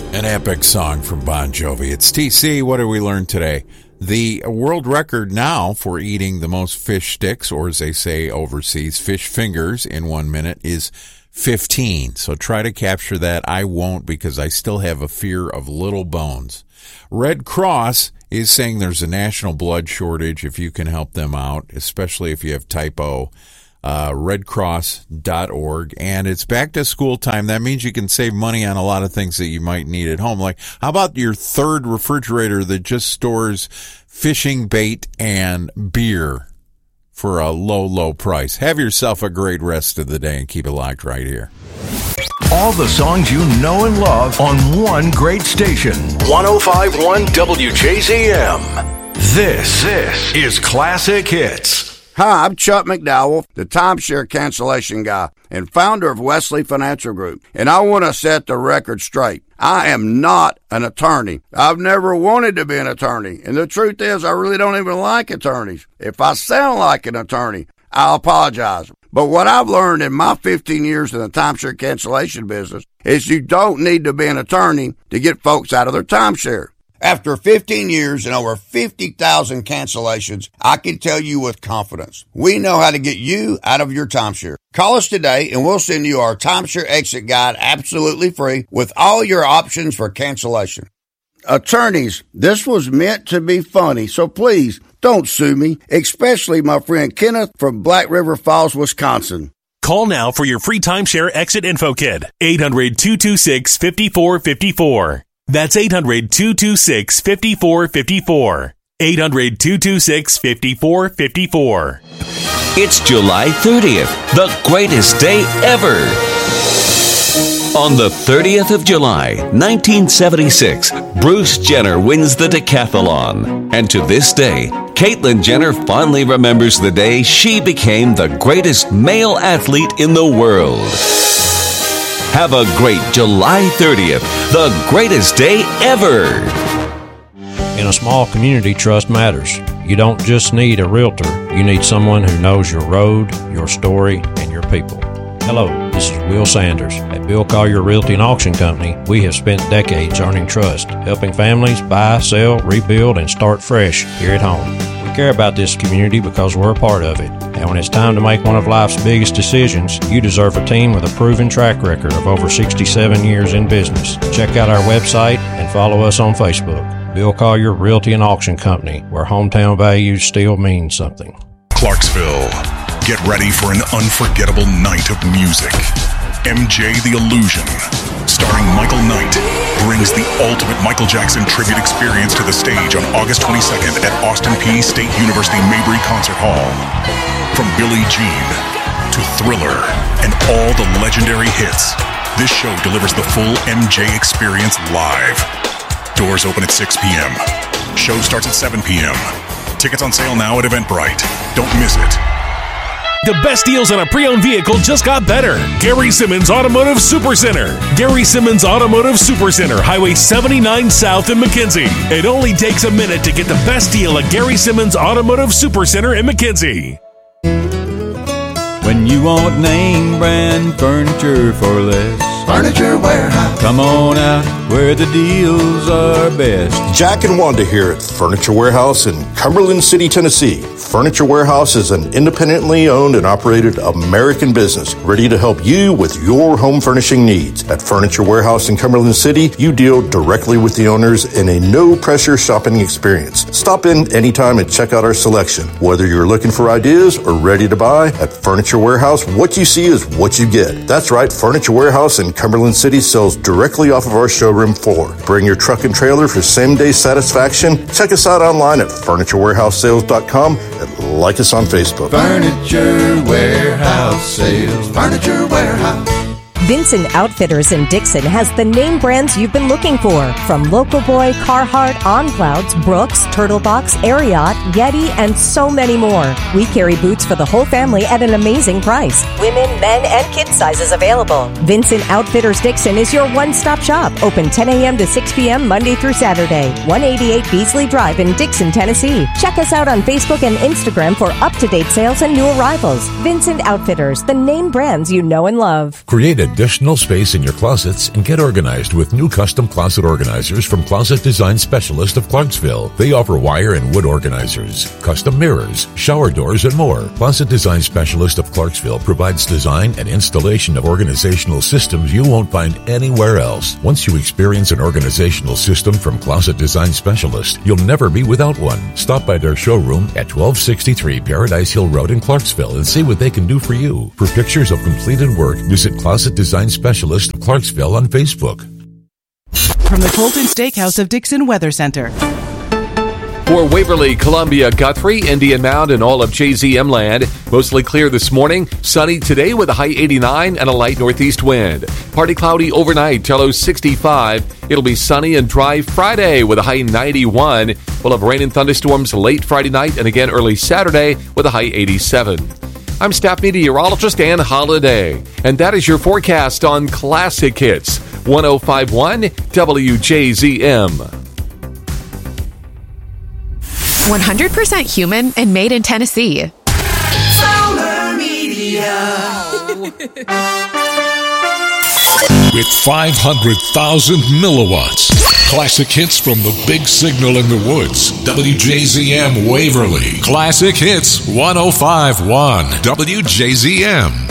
An epic song from Bon Jovi. It's TC. What did we learn today? The world record now for eating the most fish sticks, or as they say overseas, fish fingers in 1 minute is 15. So try to capture that. I won't, because I still have a fear of little bones. Red Cross is saying there's a national blood shortage if you can help them out, especially if you have type O. redcross.org, and it's back to school time. That means you can save money on a lot of things that you might need at home. Like, how about your third refrigerator that just stores fishing bait and beer for a low price? Have yourself a great rest of the day and keep it locked right here. All the songs you know and love on one great station. 105.1 WJZM. This is Classic Hits. Hi, I'm Chuck McDowell, the timeshare cancellation guy and founder of Wesley Financial Group, and I want to set the record straight. I am not an attorney. I've never wanted to be an attorney, and the truth is I really don't even like attorneys. If I sound like an attorney, I apologize. But what I've learned in my 15 years in the timeshare cancellation business is you don't need to be an attorney to get folks out of their timeshare. After 15 years and over 50,000 cancellations, I can tell you with confidence, we know how to get you out of your timeshare. Call us today and we'll send you our timeshare exit guide absolutely free with all your options for cancellation. Attorneys, this was meant to be funny, so please don't sue me, especially my friend Kenneth from Black River Falls, Wisconsin. Call now for your free timeshare exit info kit. 800-226-5454. That's 800-226-5454. 800-226-5454. It's July 30th, the greatest day ever. On the 30th of July, 1976, Bruce Jenner wins the decathlon. And to this day, Caitlyn Jenner fondly remembers the day she became the greatest male athlete in the world. Have a great July 30th, the greatest day ever. In a small community, trust matters. You don't just need a realtor. You need someone who knows your road, your story, and your people. Hello, this is Will Sanders. At Bill Collier Realty and Auction Company, we have spent decades earning trust, helping families buy, sell, rebuild, and start fresh here at home. We care about this community because we're a part of it. And when it's time to make one of life's biggest decisions, you deserve a team with a proven track record of over 67 years in business. Check out our website and follow us on Facebook. Bill Collier Realty and Auction Company, where hometown values still mean something. Clarksville, get ready for an unforgettable night of music. MJ the Illusion, starring Michael Knight, brings the ultimate Michael Jackson tribute experience to the stage on August 22nd at Austin Peay State University Mabry Concert Hall. From Billie Jean to Thriller and all the legendary hits, this show delivers the full MJ experience live. Doors open at 6 p.m. Show starts at 7 p.m. Tickets on sale now at Eventbrite. Don't miss it. The best deals on a pre-owned vehicle just got better. Gary Simmons Automotive Supercenter. Gary Simmons Automotive Supercenter, Highway 79 South in McKenzie. It only takes a minute to get the best deal at Gary Simmons Automotive Supercenter in McKenzie. When you want name brand furniture for less, Furniture Warehouse. Come on out where the deals are best. Jack and Wanda here at Furniture Warehouse in Cumberland City, Tennessee. Furniture Warehouse is an independently owned and operated American business ready to help you with your home furnishing needs. At Furniture Warehouse in Cumberland City, you deal directly with the owners in a no-pressure shopping experience. Stop in anytime and check out our selection. Whether you're looking for ideas or ready to buy, at Furniture Warehouse, what you see is what you get. That's right, Furniture Warehouse in Cumberland City sells directly off of our showroom floor. Bring your truck and trailer for same-day satisfaction. Check us out online at FurnitureWarehouseSales.com and like us on Facebook. Furniture Warehouse Sales. Furniture Warehouse. Vincent Outfitters in Dixon has the name brands you've been looking for, from Local Boy, Carhartt, OnClouds, Brooks, Turtlebox, Ariat, Yeti, and so many more. We carry boots for the whole family at an amazing price. Women, men, and kid sizes available. Vincent Outfitters Dixon is your one-stop shop. Open 10 a.m. to 6 p.m. Monday through Saturday. 188 Beasley Drive in Dixon, Tennessee. Check us out on Facebook and Instagram for up-to-date sales and new arrivals. Vincent Outfitters, the name brands you know and love. Created additional space in your closets and get organized with new custom closet organizers from Closet Design Specialist of Clarksville. They offer wire and wood organizers, custom mirrors, shower doors, and more. Closet Design Specialist of Clarksville provides design and installation of organizational systems you won't find anywhere else. Once you experience an organizational system from Closet Design Specialist, you'll never be without one. Stop by their showroom at 1263 Paradise Hill Road in Clarksville and see what they can do for you. For pictures of completed work, visit Closet Design Specialist of Clarksville on Facebook. From the Colton Steakhouse of Dixon Weather Center. For Waverly, Columbia, Guthrie, Indian Mound, and all of JZM land, mostly clear this morning. Sunny today with a high 89 and a light northeast wind. Partly cloudy overnight, low 65. It'll be sunny and dry Friday with a high 91. We'll have rain and thunderstorms late Friday night and again early Saturday with a high 87. I'm staff meteorologist Ann Holiday, and that is your forecast on Classic Hits 105.1 WJZM. 100% human and made in Tennessee. Solar Media. With 500,000 milliwatts. Classic hits from the big signal in the woods. WJZM Waverly. Classic Hits 105.1 WJZM.